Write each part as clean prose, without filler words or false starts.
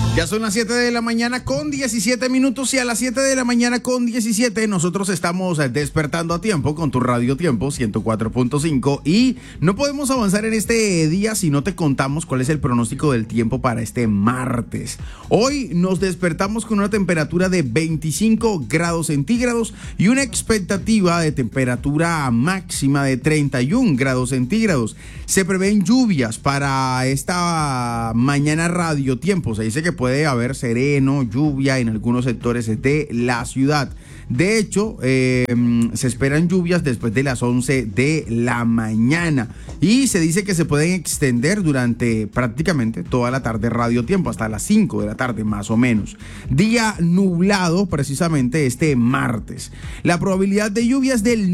Ya son las 7 de la mañana con 17 minutos y a las 7 de la mañana con 17 nosotros estamos despertando a tiempo con tu Radio Tiempo 104.5 y no podemos avanzar en este día si no te contamos cuál es el pronóstico del tiempo para este martes. Hoy nos despertamos con una temperatura de 25 grados centígrados y una expectativa de temperatura máxima de 31 grados centígrados. Se prevén lluvias para esta mañana Radio Tiempo. Se dice que puede haber sereno, lluvia en algunos sectores de la ciudad. De hecho, se esperan lluvias después de las 11 de la mañana y se dice que se pueden extender durante prácticamente toda la tarde Radio Tiempo, hasta las 5 de la tarde más o menos. Día nublado precisamente este martes. La probabilidad de lluvia es del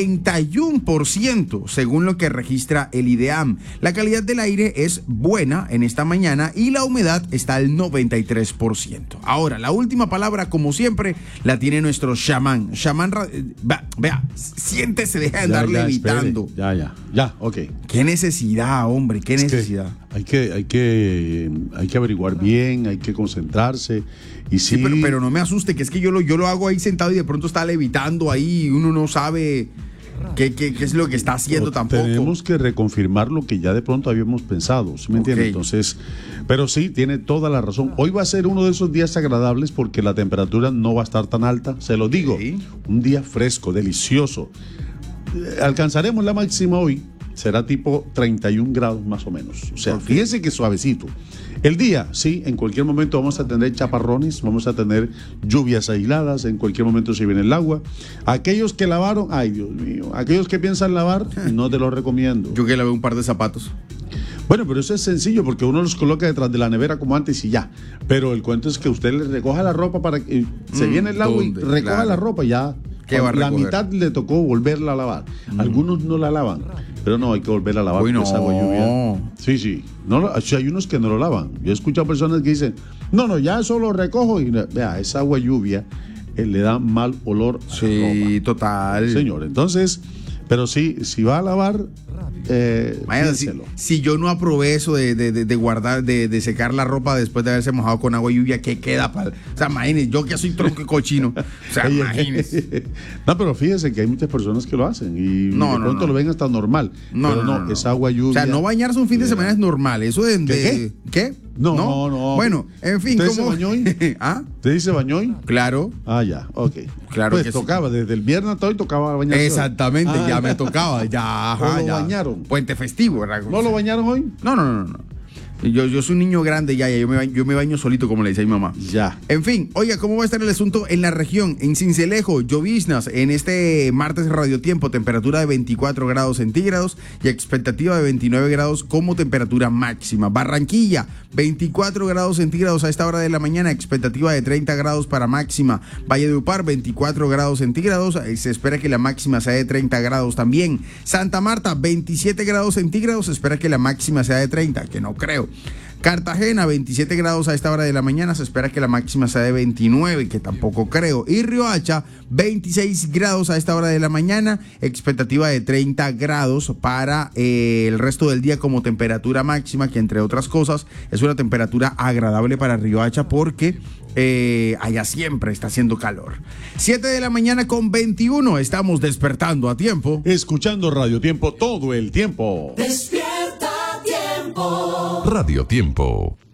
91% según lo que registra el IDEAM. La calidad del aire es buena en esta mañana y la humedad está al 93%. Ahora, la última palabra, como siempre, la tiene nuestro chamán. Vea, siéntese, deja de andar levitando. Ya, ok. Qué necesidad, hombre, qué necesidad. Hay que averiguar bien, hay que concentrarse. Y sí, pero no me asuste, que es que yo lo hago ahí sentado y de pronto está levitando ahí y uno no sabe qué es lo que está haciendo tampoco. Tenemos que reconfirmar lo que ya de pronto habíamos pensado, ¿sí me entiende? Entonces, pero sí, tiene toda la razón. Hoy va a ser uno de esos días agradables porque la temperatura no va a estar tan alta, se lo digo. Un día fresco, delicioso. Alcanzaremos la máxima hoy, será tipo 31 grados más o menos. O sea, fíjense que suavecito. El día, sí, en cualquier momento vamos a tener chaparrones, vamos a tener lluvias aisladas, en cualquier momento se viene el agua. Aquellos que lavaron, ay Dios mío, aquellos que piensan lavar, no te lo recomiendo. Yo que lavé un par de zapatos. Bueno, pero eso es sencillo porque uno los coloca detrás de la nevera como antes y ya. Pero el cuento es que usted le recoja la ropa para que se viene el agua y recoja la ropa y ya. La mitad le tocó volverla a lavar. Algunos no la lavan, pero no, hay que volver a lavar porque es agua lluvia. Sí. No, hay unos que no lo lavan. Yo he escuchado personas que dicen, no, ya eso lo recojo y vea, esa agua lluvia le da mal olor a la ropa. Sí, total. Señor, entonces, pero sí, si va a lavar, si yo no aprobé eso de guardar, de secar la ropa después de haberse mojado con agua y lluvia, ¿qué queda? O sea, imagínese, yo que soy tronco y cochino. O sea, imagínese. No, pero fíjese que hay muchas personas que lo hacen y de pronto lo ven hasta normal. No, es agua lluvia. O sea, no bañarse un fin de semana es normal. Eso ¿Qué? No. Bueno, en fin. ¿Usted se bañó hoy? ¿Ah? ¿Usted dice bañó hoy? Claro. Ya, ok. Claro pues que tocaba, sí. Desde el viernes hasta hoy tocaba bañarse. Exactamente, ya me tocaba. Ya, ¿O lo bañaron? Puente festivo, ¿verdad? ¿No lo bañaron hoy? No. Yo soy un niño grande ya, yo me baño solito, como le dice a mi mamá. Ya. En fin, oiga, ¿cómo va a estar el asunto en la región? En Sincelejo, lloviznas en este martes Radio Tiempo, temperatura de 24 grados centígrados y expectativa de 29 grados como temperatura máxima. Barranquilla, 24 grados centígrados a esta hora de la mañana, expectativa de 30 grados para máxima. Valledupar, 24 grados centígrados, se espera que la máxima sea de 30 grados también. Santa Marta, 27 grados centígrados, se espera que la máxima sea de 30, que no creo. Cartagena, 27 grados a esta hora de la mañana, se espera que la máxima sea de 29, que tampoco creo. Y Riohacha, 26 grados a esta hora de la mañana, expectativa de 30 grados para el resto del día como temperatura máxima, que entre otras cosas es una temperatura agradable para Riohacha porque allá siempre está haciendo calor. 7 de la mañana con 21, estamos despertando a tiempo. Escuchando Radio Tiempo todo el tiempo. Despierta Tiempo. Radio Tiempo.